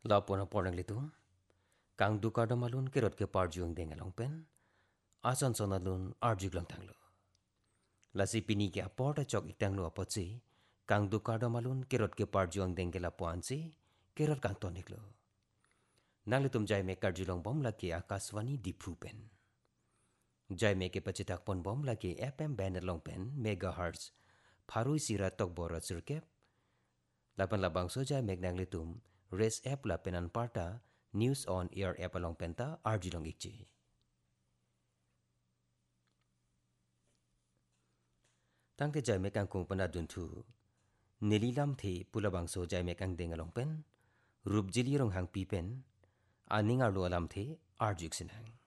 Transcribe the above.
Lapona pornang litu, kang dukada malun kerot ke parjuang dengalong pen, asan sonalun arjuk lang tanglo. Lasi pini ke aporta chok iktang lo apotsi, kang dukada malun kerot ke parjuang dengkela puansi, kerot kang tonik lo. Nang litum jai me karjulong bom laki akaswani dipru pen. Jai me ke pacitak pon bom laki FM banner long pen megahertz, parui sira tok bora surkep, lapan labang soja meg nang litum, res app la penan parta, news on air app along penta arjulong ikci. Tangke jai me kang kung panadun tu, nililam thi pulabang so jai me kang deng along pen, rup jili rong hang pi pen, aning arlo alam thi arjuk sinang.